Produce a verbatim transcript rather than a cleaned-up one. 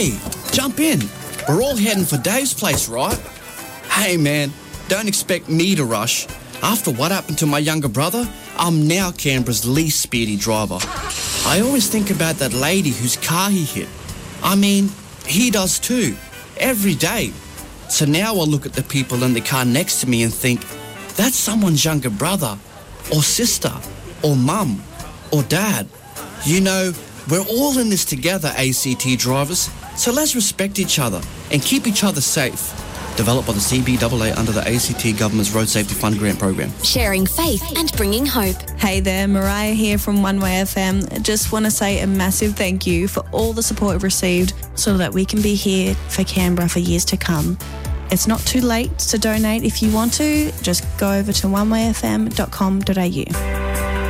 Hey, jump in. We're all heading for Dave's place, right? Hey, man, don't expect me to rush. After what happened to my younger brother, I'm now Canberra's least speedy driver. I always think about that lady whose car he hit. I mean, he does too, every day. So now I look at the people in the car next to me and think, that's someone's younger brother, or sister, or mum, or dad. You know, we're all in this together, A C T drivers, so let's respect each other and keep each other safe. Developed by the C B A A under the A C T Government's Road Safety Fund Grant Program. Sharing faith and bringing hope. Hey there, Mariah here from One Way F M. Just want to say a massive thank you for all the support we've received so that we can be here for Canberra for years to come. It's not too late to donate if you want to. Just go over to one way f m dot com dot a u.